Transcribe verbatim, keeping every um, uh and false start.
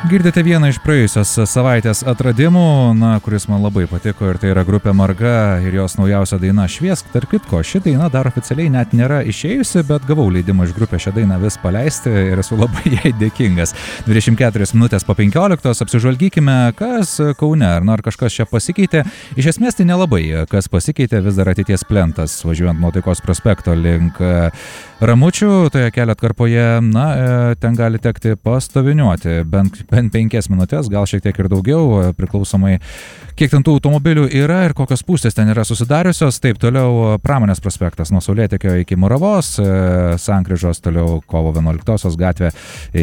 Girdite vieną iš praėjusios savaitės atradimų, na, kuris man labai patiko, ir tai yra grupė Marga ir jos naujausia daina Šviesk. Tarp kitko, ši daina dar oficialiai net nėra išėjusi, bet gavau leidimą iš grupės šią dainą vis paleisti ir esu labai jai dėkingas. dvidešimt keturios minutės po penkioliktos, apsižvalgykime, kas Kaune, ar, na, ar kažkas čia pasikeitė. Iš esmės tai nelabai, kas pasikeitė, vis dar ateities plentas, važiuojant nuo Taikos prospekto link Ramučių, toje kelio atkarpoje, na, ten gali tekti pastoviniuoti bent, bent penkias minutės, gal šiek tiek ir daugiau, priklausomai kiek ten tų automobilių yra ir kokios spūstys ten yra susidariusios. Taip, toliau Pramonės prospektas nuo Saulėtekio iki Moravos, sankryžos, toliau Kovo vienuoliktosios gatvė